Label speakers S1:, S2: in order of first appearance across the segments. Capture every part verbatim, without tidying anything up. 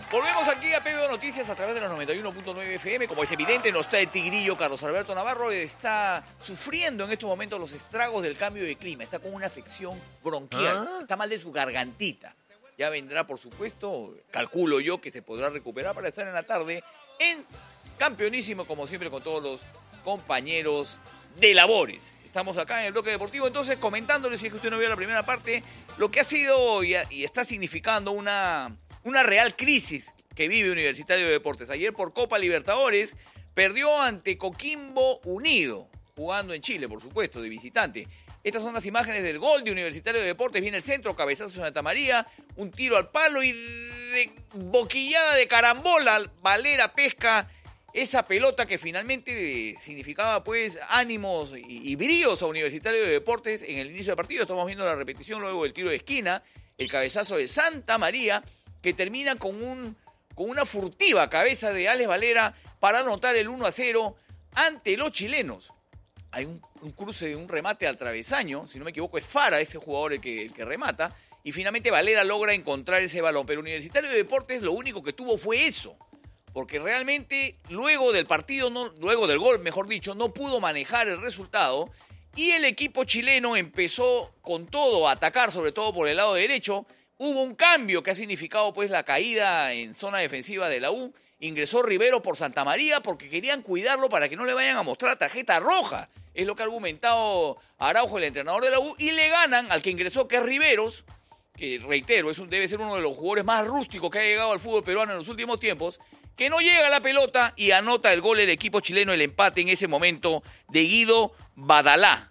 S1: Volvemos aquí a P B O Noticias a través de los noventa y uno punto nueve F M. Como es evidente, no está el tigrillo Carlos Alberto Navarro. Está sufriendo en estos momentos los estragos del cambio de clima. Está con una afección bronquial. ¿Ah? Está mal de su gargantita. Ya vendrá, por supuesto, calculo yo que se podrá recuperar para estar en la tarde en Campeonísimo, como siempre, con todos los compañeros de labores. Estamos acá en el bloque deportivo, entonces comentándoles, si es que usted no vio la primera parte, lo que ha sido y, y está significando una... una real crisis que vive Universitario de Deportes. Ayer por Copa Libertadores perdió ante Coquimbo Unido, jugando en Chile, por supuesto, de visitante. Estas son las imágenes del gol de Universitario de Deportes. Viene el centro, cabezazo de Santa María, un tiro al palo y de boquillada de carambola, Valera pesca esa pelota que finalmente significaba pues ánimos y, y bríos a Universitario de Deportes en el inicio del partido. Estamos viendo la repetición luego del tiro de esquina, el cabezazo de Santa María, que termina con, un, con una furtiva cabeza de Alex Valera para anotar el uno a cero ante los chilenos. Hay un, un cruce, un remate al travesaño, si no me equivoco es Fara ese jugador el que, el que remata, y finalmente Valera logra encontrar ese balón, pero Universitario de Deportes lo único que tuvo fue eso, porque realmente luego del partido, no, luego del gol, mejor dicho, no pudo manejar el resultado, y el equipo chileno empezó con todo a atacar, sobre todo por el lado derecho. Hubo un cambio que ha significado pues la caída en zona defensiva de la U. Ingresó Rivero por Santa María porque querían cuidarlo para que no le vayan a mostrar tarjeta roja. Es lo que ha argumentado Araujo, el entrenador de la U. Y le ganan al que ingresó, que es Riveros, que reitero, es un, debe ser uno de los jugadores más rústicos que ha llegado al fútbol peruano en los últimos tiempos, que no llega a la pelota y anota el gol el equipo chileno, el empate en ese momento de Guido Badalá.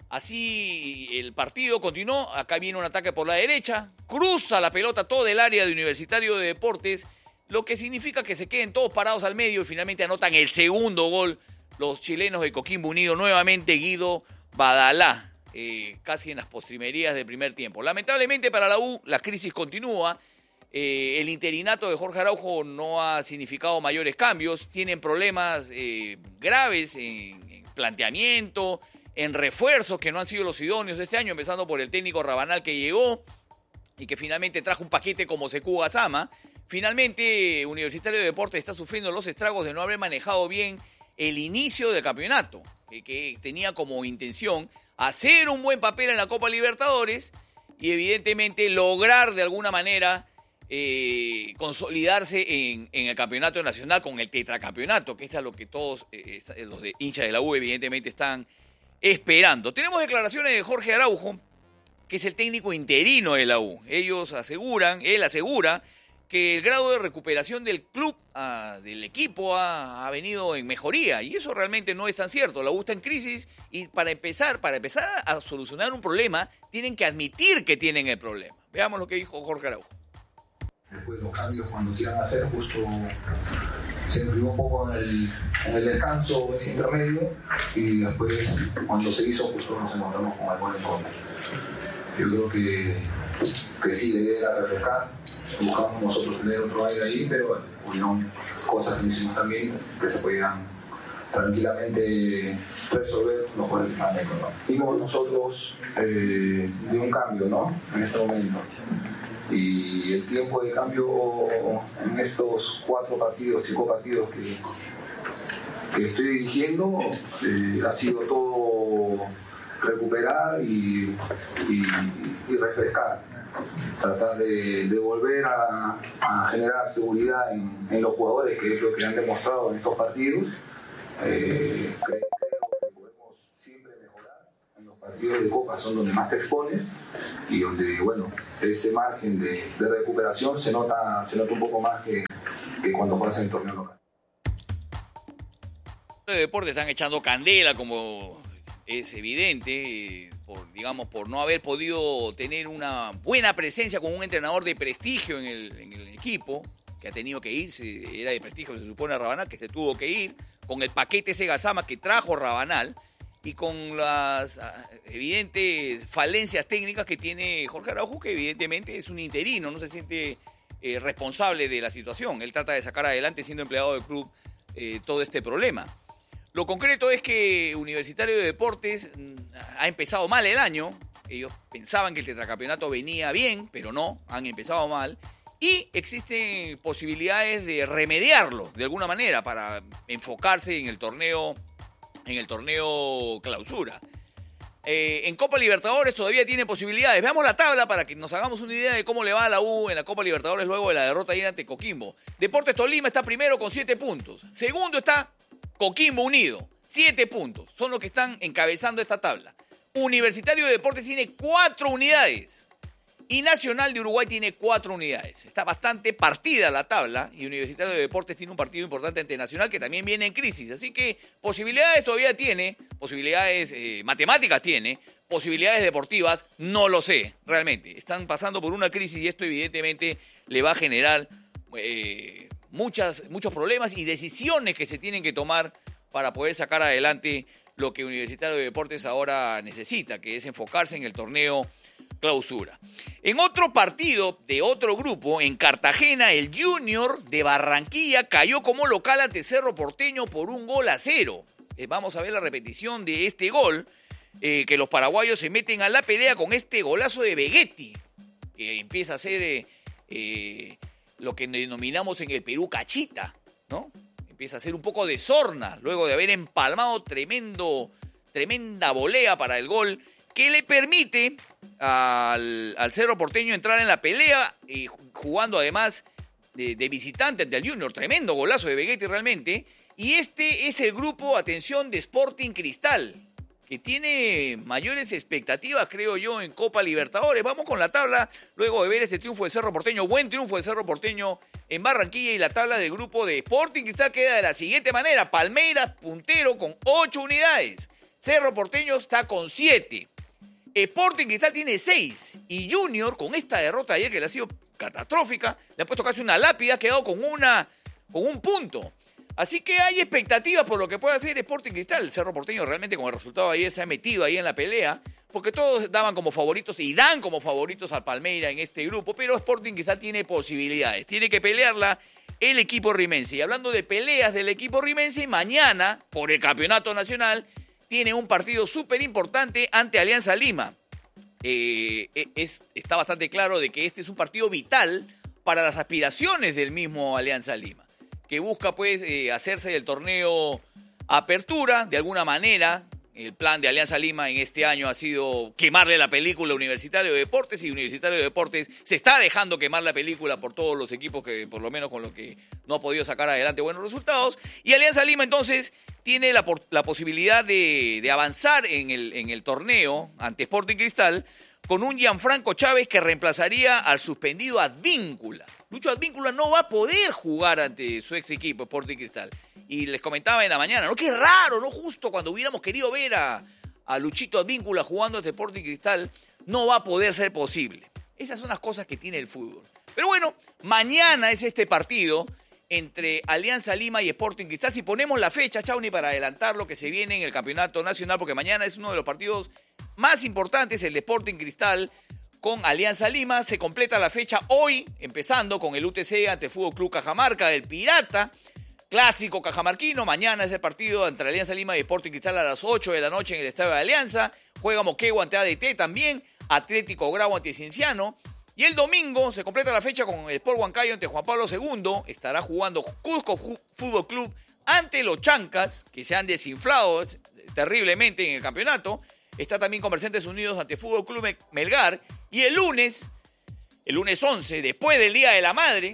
S1: Así el partido continuó, acá viene un ataque por la derecha, cruza la pelota todo el área de Universitario de Deportes, lo que significa que se queden todos parados al medio y finalmente anotan el segundo gol los chilenos de Coquimbo Unido, nuevamente Guido Badalá, eh, casi en las postrimerías del primer tiempo. Lamentablemente para la U la crisis continúa, eh, el interinato de Jorge Araujo no ha significado mayores cambios, tienen problemas eh, graves en, en planteamiento, en refuerzos que no han sido los idóneos de este año, empezando por el técnico Rabanal que llegó y que finalmente trajo un paquete como Sekou Gassama. Finalmente, Universitario de Deportes está sufriendo los estragos de no haber manejado bien el inicio del campeonato, que, que tenía como intención hacer un buen papel en la Copa Libertadores y evidentemente lograr de alguna manera eh, consolidarse en, en el campeonato nacional con el tetracampeonato, que es a lo que todos eh, los de hinchas de la U evidentemente están esperando. Tenemos declaraciones de Jorge Araujo, que es el técnico interino de la U. Ellos aseguran, él asegura que el grado de recuperación del club, uh, del equipo, ha, ha venido en mejoría. Y eso realmente no es tan cierto. La U está en crisis y para empezar, para empezar a solucionar un problema, tienen que admitir que tienen el problema. Veamos lo que dijo Jorge Araujo.
S2: Después de los cambios, cuando se iban a hacer, justo se enfrió un poco en el, en el descanso ese intermedio y después, cuando se hizo, justo nos encontramos con el gol en contra. Yo creo que, que sí, la idea era refrescar, buscamos nosotros tener otro aire ahí, pero hubieron cosas que hicimos también que se podían tranquilamente resolver los jugadores que están dentro, ¿no? Vimos nosotros eh, de un cambio, ¿no? En este momento. Y el tiempo de cambio en estos cuatro partidos, cinco partidos que, que estoy dirigiendo, eh, ha sido todo recuperar y, y, y refrescar. Tratar de, de volver a, a generar seguridad en, en los jugadores, que es lo que han demostrado en estos partidos. Eh, creo, creo que podemos siempre mejorar. En los partidos de Copa son donde más te expones y donde, bueno, ese margen de, de recuperación se nota, se nota un poco más que, que cuando juegas en el torneo local.
S1: Los deportes están echando candela, como es evidente, por, digamos, por no haber podido tener una buena presencia con un entrenador de prestigio en el, en el equipo, que ha tenido que irse, era de prestigio, se supone, a Rabanal, que se tuvo que ir, con el paquete ese Gassama que trajo Rabanal, y con las evidentes falencias técnicas que tiene Jorge Araujo, que evidentemente es un interino, no se siente eh, responsable de la situación. Él trata de sacar adelante, siendo empleado del club, eh, todo este problema. Lo concreto es que Universitario de Deportes ha empezado mal el año. Ellos pensaban que el tetracampeonato venía bien, pero no, han empezado mal. y existen posibilidades de remediarlo de alguna manera para enfocarse en el torneo, en el torneo clausura. Eh, en Copa Libertadores todavía tiene posibilidades. Veamos la tabla para que nos hagamos una idea de cómo le va a la U en la Copa Libertadores luego de la derrota ayer ante Coquimbo. Deportes Tolima está primero con siete puntos. Segundo está Coquimbo Unido, siete puntos. Son los que están encabezando esta tabla. Universitario de Deportes tiene cuatro unidades. Y Nacional de Uruguay tiene cuatro unidades. Está bastante partida la tabla y Universitario de Deportes tiene un partido importante ante Nacional que también viene en crisis. Así que posibilidades todavía tiene, posibilidades eh, matemáticas tiene, posibilidades deportivas no lo sé, realmente. Están pasando por una crisis y esto evidentemente le va a generar eh, muchas, muchos problemas y decisiones que se tienen que tomar para poder sacar adelante lo que Universitario de Deportes ahora necesita, que es enfocarse en el torneo clausura. En otro partido de otro grupo, en Cartagena, el Junior de Barranquilla cayó como local ante Cerro Porteño por un gol a cero. Eh, vamos a ver la repetición de este gol, eh, que los paraguayos se meten a la pelea con este golazo de Vegetti, que empieza a ser eh, eh, lo que denominamos en el Perú cachita, ¿no? Empieza a ser un poco de sorna, luego de haber empalmado tremendo, tremenda volea para el gol, que le permite al, al Cerro Porteño entrar en la pelea, y jugando además de, de visitante ante el Junior. Tremendo golazo de Vegetti realmente. Y este es el grupo, atención, de Sporting Cristal, que tiene mayores expectativas, creo yo, en Copa Libertadores. Vamos con la tabla, luego de ver este triunfo de Cerro Porteño. Buen triunfo de Cerro Porteño en Barranquilla, y la tabla del grupo de Sporting Cristal queda de la siguiente manera. Palmeiras, puntero, con ocho unidades. Cerro Porteño está con siete. Sporting Cristal tiene seis. Y Junior, con esta derrota ayer que le ha sido catastrófica, le ha puesto casi una lápida, ha quedado con, una, con un punto. Así que hay expectativas por lo que puede hacer Sporting Cristal. El Cerro Porteño realmente con el resultado de ayer se ha metido ahí en la pelea, porque todos daban como favoritos y dan como favoritos al Palmeiras en este grupo, pero Sporting Cristal tiene posibilidades. Tiene que pelearla el equipo rimense. Y hablando de peleas del equipo rimense, mañana, por el campeonato nacional, tiene un partido súper importante ante Alianza Lima. Eh, es, está bastante claro de que este es un partido vital para las aspiraciones del mismo Alianza Lima, que busca pues eh, hacerse del torneo Apertura. De alguna manera, el plan de Alianza Lima en este año ha sido quemarle la película a Universitario de Deportes, y Universitario de Deportes se está dejando quemar la película por todos los equipos que, por lo menos con los que no ha podido sacar adelante buenos resultados. Y Alianza Lima entonces tiene la, la posibilidad de, de avanzar en el, en el torneo ante Sporting Cristal con un Gianfranco Chávez que reemplazaría al suspendido Advíncula. Lucho Advíncula no va a poder jugar ante su ex equipo, Sporting Cristal. Y les comentaba en la mañana, ¿no? Qué raro, ¿no? Justo cuando hubiéramos querido ver a, a Luchito Advíncula jugando ante Sporting Cristal, no va a poder ser posible. Esas son las cosas que tiene el fútbol. Pero bueno, mañana es este partido entre Alianza Lima y Sporting Cristal. Si ponemos la fecha, Chauni, para adelantar lo que se viene en el campeonato nacional, porque mañana es uno de los partidos más importantes, el de Sporting Cristal con Alianza Lima. Se completa la fecha hoy, empezando con el U T C ante Fútbol Club Cajamarca, el Pirata, clásico cajamarquino. Mañana es el partido entre Alianza Lima y Sporting Cristal a las ocho de la noche en el Estadio de Alianza. Juega Moquegua ante A D T también, Atlético Grau ante Cienciano. Y el domingo se completa la fecha con el Sport Huancayo ante Juan Pablo segundo. Estará jugando Cusco Fútbol Club ante los Chancas, que se han desinflado terriblemente en el campeonato. Está también Comerciantes Unidos ante Fútbol Club Melgar. Y el lunes, el lunes once, después del Día de la Madre,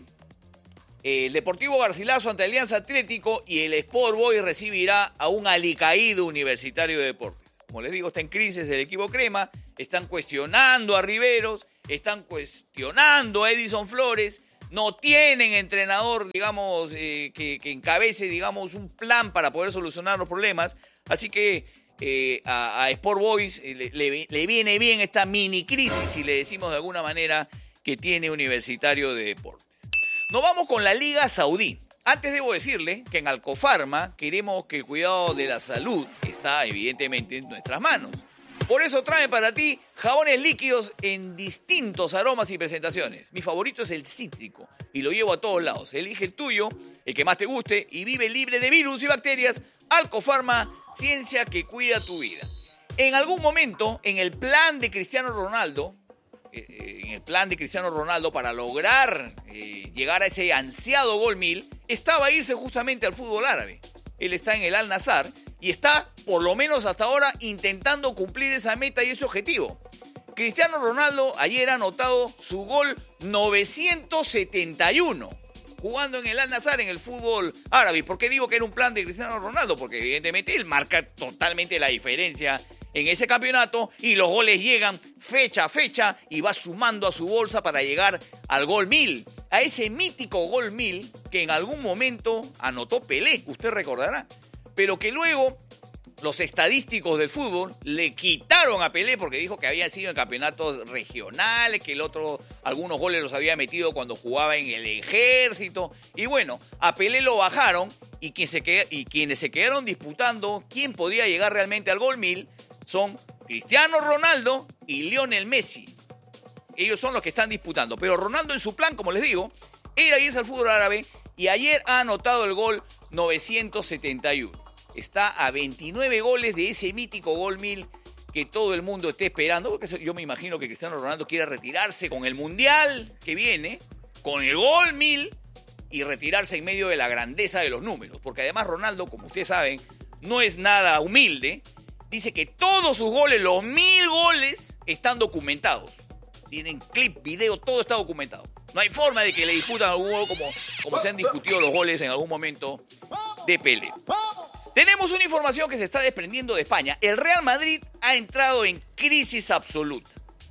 S1: el Deportivo Garcilaso ante Alianza Atlético, y el Sport Boys recibirá a un alicaído Universitario de Deportes. Como les digo, está en crisis el equipo crema. Están cuestionando a Riveros, están cuestionando a Edison Flores. No tienen entrenador, digamos, eh, que, que encabece, digamos, un plan para poder solucionar los problemas. Así que eh, a, a Sport Boys le, le, le viene bien esta mini crisis, si le decimos de alguna manera, que tiene Universitario de Deportes. Nos vamos con la Liga Saudí. Antes debo decirle que en Alcofarma queremos que el cuidado de la salud está evidentemente en nuestras manos. Por eso trae para ti jabones líquidos en distintos aromas y presentaciones. Mi favorito es el cítrico y lo llevo a todos lados. Elige el tuyo, el que más te guste, y vive libre de virus y bacterias. Alcofarma, ciencia que cuida tu vida. En algún momento, en el plan de Cristiano Ronaldo, eh, en el plan de Cristiano Ronaldo para lograr eh, llegar a ese ansiado gol mil, estaba irse justamente al fútbol árabe. Él está en el Al-Nassr y está, por lo menos hasta ahora, intentando cumplir esa meta y ese objetivo. Cristiano Ronaldo ayer ha anotado su gol novecientos setenta y uno, jugando en el Al-Nassr en el fútbol árabe. ¿Por qué digo que era un plan de Cristiano Ronaldo? Porque evidentemente él marca totalmente la diferencia en ese campeonato y los goles llegan fecha a fecha y va sumando a su bolsa para llegar al gol mil, a ese mítico gol mil que en algún momento anotó Pelé, usted recordará, pero que luego los estadísticos del fútbol le quitaron a Pelé porque dijo que había sido en campeonatos regionales, que el otro, algunos goles los había metido cuando jugaba en el Ejército. Y bueno, a Pelé lo bajaron y, quien se qued- y quienes se quedaron disputando quién podía llegar realmente al gol mil son Cristiano Ronaldo y Lionel Messi. Ellos son los que están disputando. Pero Ronaldo en su plan, como les digo, era irse al fútbol árabe y ayer ha anotado el gol novecientos setenta y uno. Está a veintinueve goles de ese mítico gol mil que todo el mundo esté esperando, porque yo me imagino que Cristiano Ronaldo quiere retirarse con el Mundial que viene, con el gol mil y retirarse en medio de la grandeza de los números. Porque además Ronaldo, como ustedes saben, no es nada humilde. Dice que todos sus goles, los mil goles, están documentados. Tienen clip, video, todo está documentado. No hay forma de que le disputan algún gol como, como se han discutido los goles en algún momento de Pelé. Tenemos una información que se está desprendiendo de España. El Real Madrid ha entrado en crisis absoluta.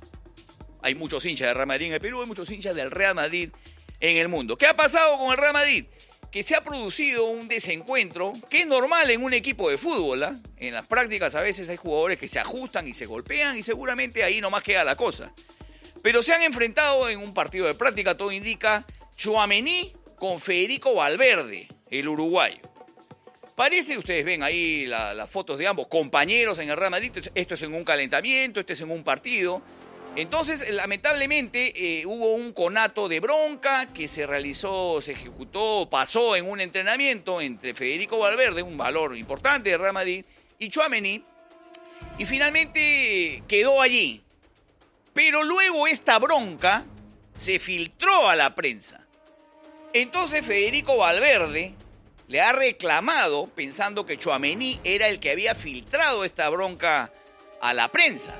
S1: Hay muchos hinchas del Real Madrid en el Perú, hay muchos hinchas del Real Madrid en el mundo. ¿Qué ha pasado con el Real Madrid? Que se ha producido un desencuentro que es normal en un equipo de fútbol, ¿eh? En las prácticas a veces hay jugadores que se ajustan y se golpean y seguramente ahí nomás queda la cosa. Pero se han enfrentado en un partido de práctica, todo indica, Tchouaméni con Federico Valverde, el uruguayo. Parece, ustedes ven ahí la, las fotos de ambos compañeros en el Real Madrid, esto es en un calentamiento, esto es en un partido. Entonces, lamentablemente, eh, hubo un conato de bronca que se realizó, se ejecutó, pasó en un entrenamiento entre Federico Valverde, un valor importante de Real Madrid, y Tchouaméni, y finalmente quedó allí. Pero luego esta bronca se filtró a la prensa. Entonces Federico Valverde le ha reclamado, pensando que Tchouaméni era el que había filtrado esta bronca a la prensa.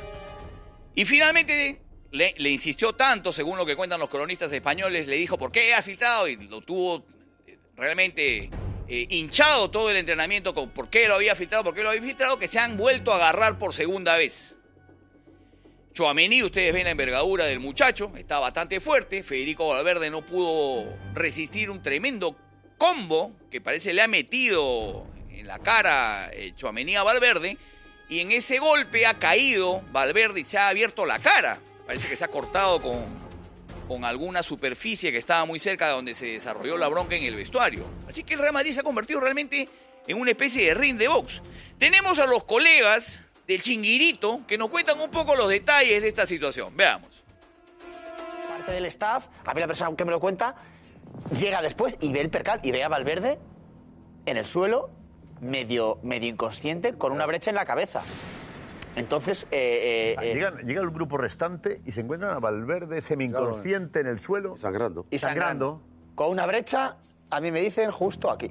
S1: Y finalmente le, le insistió tanto, según lo que cuentan los cronistas españoles, le dijo, ¿por qué ha filtrado? Y lo tuvo realmente eh, hinchado todo el entrenamiento con por qué lo había filtrado, por qué lo había filtrado, que se han vuelto a agarrar por segunda vez. Tchouaméni, ustedes ven la envergadura del muchacho, está bastante fuerte. Federico Valverde no pudo resistir un tremendo combo que parece le ha metido en la cara eh, Tchouaméni a Valverde. Y en ese golpe ha caído Valverde y se ha abierto la cara. Parece que se ha cortado con, con alguna superficie que estaba muy cerca de donde se desarrolló la bronca en el vestuario. Así que el Real Madrid se ha convertido realmente en una especie de ring de box. Tenemos a los colegas del Chinguirito que nos cuentan un poco los detalles de esta situación. Veamos.
S3: Parte del staff, a mí la persona que me lo cuenta, llega después y ve el percal y ve a Valverde en el suelo, medio, medio inconsciente, con una brecha en la cabeza. Entonces... Eh, eh,
S4: Llegan, llega el grupo restante y se encuentran a Valverde semi-inconsciente en el suelo.
S5: Sangrando.
S3: Y sangrando. Con una brecha, a mí me dicen, justo aquí.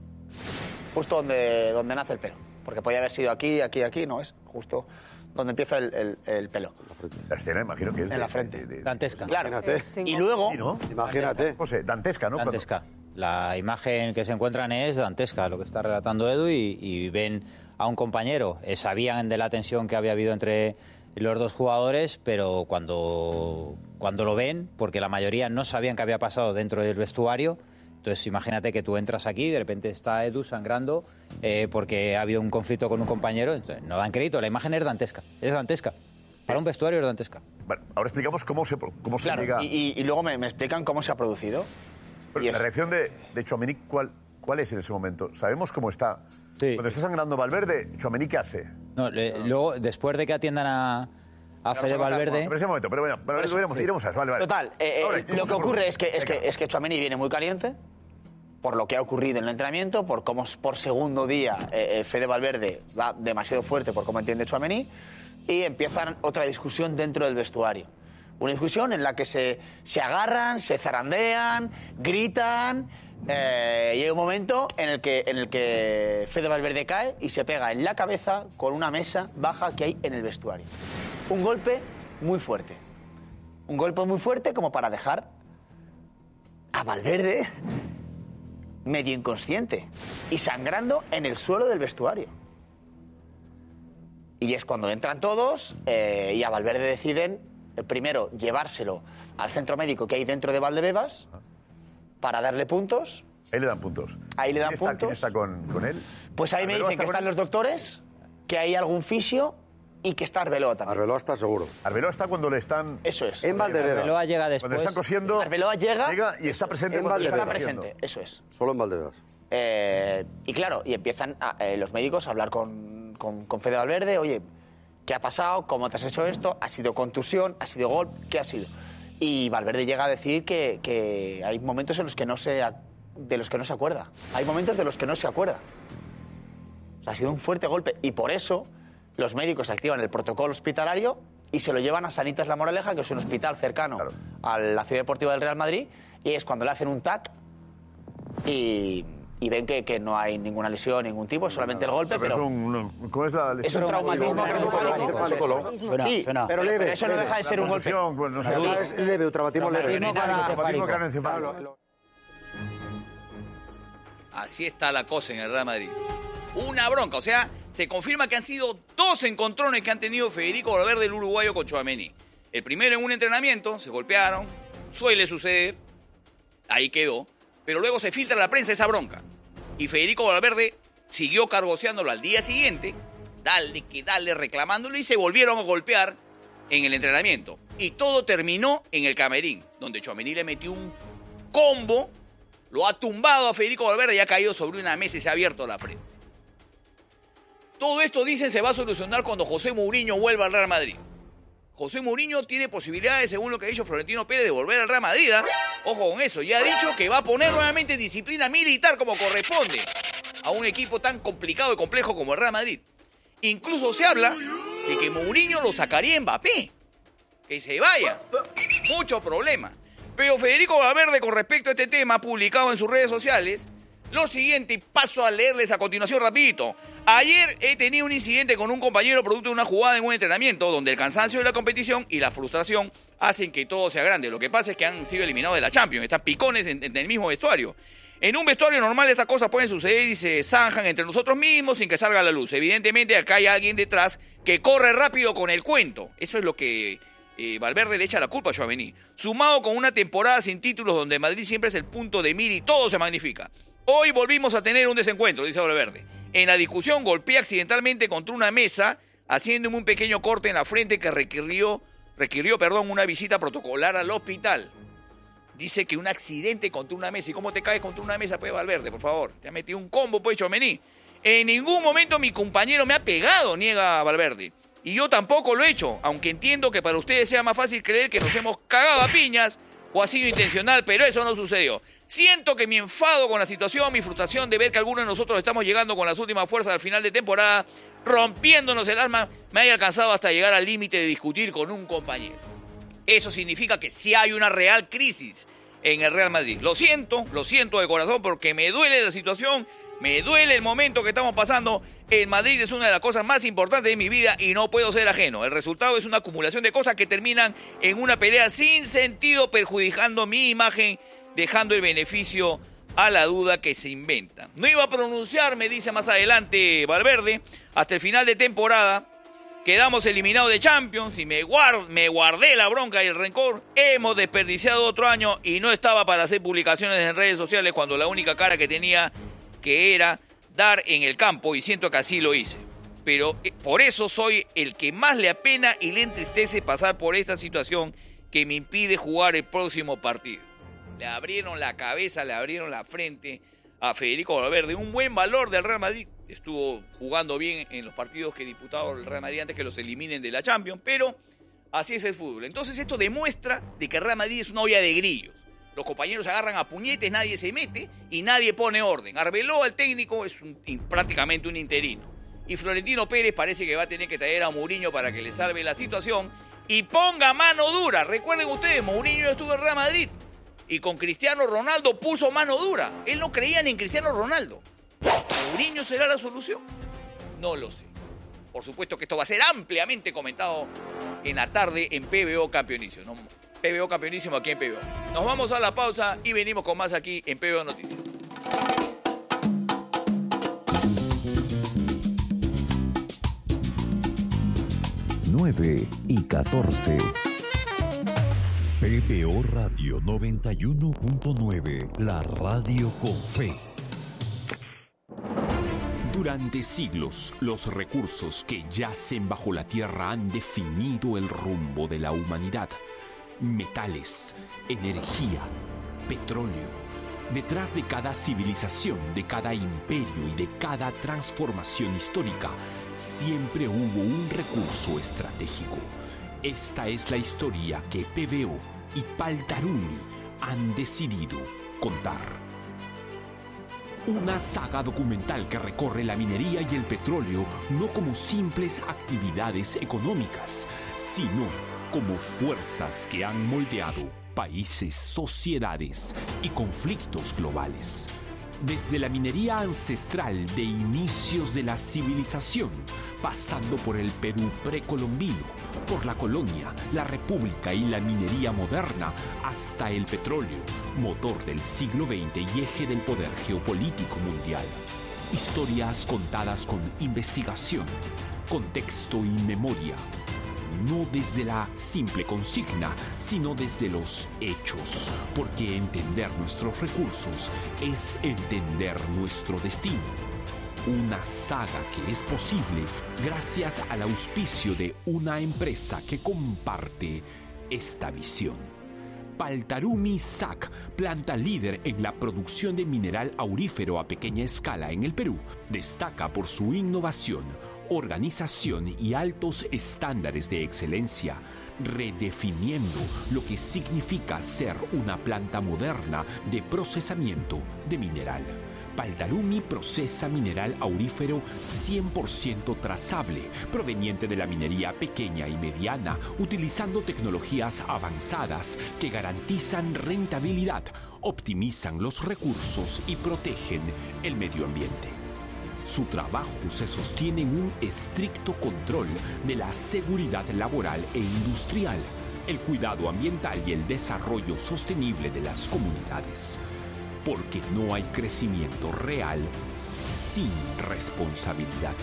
S3: Justo donde, donde nace el pelo. Porque podía haber sido aquí, aquí, aquí, no es justo donde empieza el, el, el pelo.
S4: La escena, imagino que es
S3: en
S4: de,
S3: la frente.
S4: De, de, de,
S6: dantesca.
S3: Claro.
S5: Imagínate.
S3: Sí, y luego...
S4: Sí, ¿no?
S5: Imagínate.
S4: José, dantesca, ¿no?
S6: Dantesca. La imagen que se encuentran es dantesca, lo que está relatando Edu, y, y ven a un compañero. Eh, sabían de la tensión que había habido entre los dos jugadores, pero cuando, cuando lo ven, porque la mayoría no sabían qué había pasado dentro del vestuario. Entonces imagínate que tú entras aquí y de repente está Edu sangrando eh, porque ha habido un conflicto con un compañero. Entonces, no dan crédito, la imagen es dantesca. Es dantesca. Para un vestuario es dantesca.
S4: Vale, ahora explicamos cómo se, cómo se
S3: claro,
S4: llega...
S3: Y, y luego me, me explican cómo se ha producido.
S4: Pero la reacción de, de Tchouaméni, ¿cuál, ¿cuál es en ese momento? ¿Sabemos cómo está?
S6: Sí.
S4: Cuando está sangrando Valverde, ¿Tchouaméni qué hace?
S6: No, le, luego, después de que atiendan a, a Fede Valverde...
S4: Pero ese momento, pero bueno, pero eso, iremos, iremos a eso. Vale, vale.
S3: Total, eh,
S4: Ahora,
S3: eh, lo que ocurre es que, es,
S4: Venga.
S3: que, es que Tchouaméni viene muy caliente por lo que ha ocurrido en el entrenamiento, por cómo por segundo día eh, Fede Valverde va demasiado fuerte por cómo entiende Tchouaméni, y empiezan otra discusión dentro del vestuario. Una discusión en la que se, se agarran, se zarandean, gritan. Eh, llega un momento en el, que, en el que Fede Valverde cae y se pega en la cabeza con una mesa baja que hay en el vestuario. Un golpe muy fuerte. Un golpe muy fuerte como para dejar a Valverde medio inconsciente y sangrando en el suelo del vestuario. Y es cuando entran todos eh, y a Valverde deciden eh, primero llevárselo al centro médico que hay dentro de Valdebebas para darle puntos.
S4: Ahí le dan puntos.
S3: Ahí le dan
S4: ¿Quién está,
S3: puntos.
S4: ¿Quién está con, con él?
S3: Pues ahí me
S4: ¿Arbeloa
S3: dicen que
S4: está con
S3: están
S4: él?
S3: los doctores, que hay algún fisio y que está Arbeloa también.
S5: Arbeloa está seguro.
S4: Arbeloa está cuando le están...
S3: Eso es.
S5: En Valdebebas.
S6: Arbeloa llega después.
S4: Cuando están cosiendo...
S3: Arbeloa llega,
S4: Llega y está presente
S5: En
S4: cuando le
S3: está
S4: están cosiendo.
S3: presente, eso es.
S5: Solo en Valdebebas.
S3: Eh, y claro, y empiezan a- eh, los médicos a hablar con, con, con Fede Valverde, oye, ¿qué ha pasado? ¿Cómo te has hecho esto? ¿Ha sido contusión? ¿Ha sido golpe? ¿Qué ha sido? Y Valverde llega a decir que, que hay momentos en los que no se, a- de los que no se acuerda. Hay momentos de los que no se acuerda. O sea, ha sido un fuerte golpe y por eso los médicos activan el protocolo hospitalario y se lo llevan a Sanitas La Moraleja, que es un hospital cercano
S4: Claro.
S3: a la Ciudad Deportiva del Real Madrid, y es cuando le hacen un T A C y, y ven que, que no hay ninguna lesión, ningún tipo, solamente el golpe,
S4: Pero
S3: pero...
S4: es un... ¿Cómo es la
S3: Es
S4: lesión?
S3: un traumatismo
S6: Traumatismo
S3: encefálico.
S6: Suena,
S3: Sí,
S6: suena.
S5: Pero leve,
S3: eso no
S5: leve.
S3: deja de ser un golpe.
S4: Contusión, pues, no sé.
S5: No, es leve, un traumatismo leve.
S6: Traumatismo
S4: Traumatismo
S6: craneoencefálico.
S4: craneoencefálico.
S1: Así está la cosa en el Real Madrid. Una bronca, o sea, se confirma que han sido dos encontrones que han tenido Federico Valverde, el uruguayo, con Tchouaméni. El primero en un entrenamiento, se golpearon, suele suceder, ahí quedó, pero luego se filtra a la prensa esa bronca. Y Federico Valverde siguió cargoseándolo al día siguiente, dale que dale, reclamándolo, y se volvieron a golpear en el entrenamiento. Y todo terminó en el camerín, donde Tchouaméni le metió un combo, lo ha tumbado a Federico Valverde y ha caído sobre una mesa y se ha abierto la frente. Todo esto, dicen, se va a solucionar cuando José Mourinho vuelva al Real Madrid. José Mourinho tiene posibilidades, según lo que ha dicho Florentino Pérez, de volver al Real Madrid. ¿eh? Ojo con eso. Ya ha dicho que va a poner nuevamente disciplina militar como corresponde a un equipo tan complicado y complejo como el Real Madrid. Incluso se habla de que Mourinho lo sacaría a Mbappé. Que se vaya. Mucho problema. Pero Federico Valverde, con respecto a este tema, publicado en sus redes sociales, lo siguiente, y paso a leerles a continuación rapidito. Ayer he tenido un incidente con un compañero producto de una jugada en un entrenamiento donde el cansancio de la competición y la frustración hacen que todo sea grande. Lo que pasa es que han sido eliminados de la Champions, están picones en, en el mismo vestuario. En un vestuario normal estas cosas pueden suceder y se zanjan entre nosotros mismos sin que salga a la luz. Evidentemente acá hay alguien detrás que corre rápido con el cuento. Eso es lo que eh, Valverde le echa la culpa a Tchouaméni. Sumado con una temporada sin títulos donde Madrid siempre es el punto de mira y todo se magnifica. Hoy volvimos a tener un desencuentro, dice Valverde. En la discusión golpeé accidentalmente contra una mesa, haciéndome un pequeño corte en la frente que requirió, requirió perdón, una visita protocolar al hospital. Dice que un accidente contra una mesa. ¿Y cómo te caes contra una mesa, pues, Valverde? Por favor, te ha metido un combo, pues, Tchouaméni. En ningún momento mi compañero me ha pegado, niega Valverde. Y yo tampoco lo he hecho, aunque entiendo que para ustedes sea más fácil creer que nos hemos cagado a piñas o ha sido intencional, pero eso no sucedió. Siento que mi enfado con la situación, mi frustración de ver que algunos de nosotros estamos llegando con las últimas fuerzas al final de temporada, rompiéndonos el alma, me haya alcanzado hasta llegar al límite de discutir con un compañero. Eso significa que sí hay una real crisis en el Real Madrid. Lo siento, lo siento de corazón porque me duele la situación, me duele el momento que estamos pasando. El Madrid es una de las cosas más importantes de mi vida y no puedo ser ajeno. El resultado es una acumulación de cosas que terminan en una pelea sin sentido, perjudicando mi imagen, dejando el beneficio a la duda que se inventan. No iba a pronunciarme, dice más adelante Valverde, hasta el final de temporada. Quedamos eliminados de Champions y me, guard, me guardé la bronca y el rencor. Hemos desperdiciado otro año y no estaba para hacer publicaciones en redes sociales cuando la única cara que tenía que era dar en el campo, y siento que así lo hice. Pero eh, por eso soy el que más le apena y le entristece pasar por esta situación que me impide jugar el próximo partido. Le abrieron la cabeza, le abrieron la frente a Federico Valverde. Un buen valor del Real Madrid. Estuvo jugando bien en los partidos que disputaba el Real Madrid antes que los eliminen de la Champions, pero así es el fútbol. Entonces esto demuestra de que el Real Madrid es una olla de grillos. Los compañeros se agarran a puñetes, nadie se mete y nadie pone orden. Arbeloa, el técnico, es un, prácticamente un interino. Y Florentino Pérez parece que va a tener que traer a Mourinho para que le salve la situación. y ponga mano dura. Recuerden ustedes, Mourinho estuvo en Real Madrid y con Cristiano Ronaldo puso mano dura. Él no creía ni en Cristiano Ronaldo. ¿Mourinho será la solución? No lo sé. Por supuesto que esto va a ser ampliamente comentado en la tarde en P B O Campeonísimo. ¿no? P B O Campeonísimo aquí en P B O. Nos vamos a la pausa y venimos con más aquí en P B O Noticias.
S5: nueve y catorce. P B O Radio noventa y uno punto nueve, la radio con fe.
S7: Durante siglos, los recursos que yacen bajo la tierra han definido el rumbo de la humanidad. Metales, energía, petróleo. Detrás de cada civilización, de cada imperio y de cada transformación histórica, siempre hubo un recurso estratégico. Esta es la historia que P B O y Paltarumi han decidido contar. Una saga documental que recorre la minería y el petróleo no como simples actividades económicas, sino como fuerzas que han moldeado países, sociedades y conflictos globales. Desde la minería ancestral de inicios de la civilización, pasando por el Perú precolombino, por la colonia, la república y la minería moderna, hasta el petróleo, motor del siglo veinte y eje del poder geopolítico mundial. Historias contadas con investigación, contexto y memoria. No desde la simple consigna, sino desde los hechos, porque entender nuestros recursos es entender nuestro destino. Una saga que es posible gracias al auspicio de una empresa que comparte esta visión. Paltarumi S A C, planta líder en la producción de mineral aurífero a pequeña escala en el Perú, destaca por su innovación, organización y altos estándares de excelencia, redefiniendo lo que significa ser una planta moderna de procesamiento de mineral. Paltarumi procesa mineral aurífero cien por ciento trazable, proveniente de la minería pequeña y mediana, utilizando tecnologías avanzadas que garantizan rentabilidad, optimizan los recursos y protegen el medio ambiente. Su trabajo se sostiene en un estricto control de la seguridad laboral e industrial, el cuidado ambiental y el desarrollo sostenible de las comunidades. Porque no hay crecimiento real sin responsabilidad.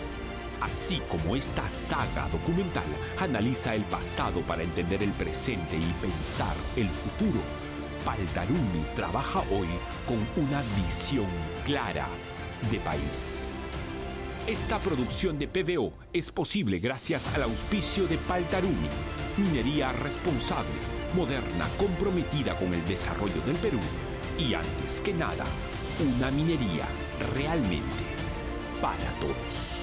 S7: Así como esta saga documental analiza el pasado para entender el presente y pensar el futuro, Paltarumi trabaja hoy con una visión clara de país. Esta producción de P B O es posible gracias al auspicio de Paltarumi, minería responsable, moderna, comprometida con el desarrollo del Perú y, antes que nada, una minería realmente para todos.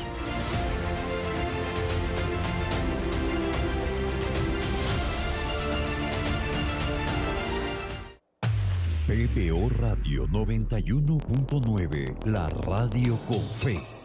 S5: P B O Radio noventa y uno punto nueve, la radio con fe.